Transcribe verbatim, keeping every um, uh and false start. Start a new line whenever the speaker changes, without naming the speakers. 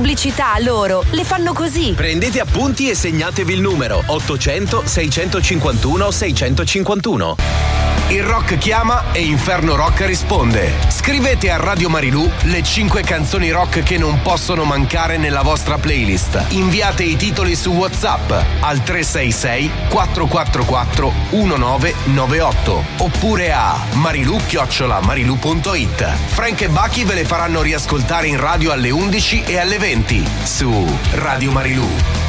pubblicità loro, le fanno così.
Prendete appunti e segnatevi il numero ottocento seicentocinquantuno seicentocinquantuno.
Il rock chiama e Inferno Rock risponde. Scrivete a Radio Marilù le cinque canzoni rock che non possono mancare nella vostra playlist. Inviate i titoli su WhatsApp al tre sei sei quattro quattro quattro uno nove nove otto oppure a marilu chiocciola marilu punto it. Frank e Bucky ve le faranno riascoltare in radio alle undici e alle venti su Radio Marilù.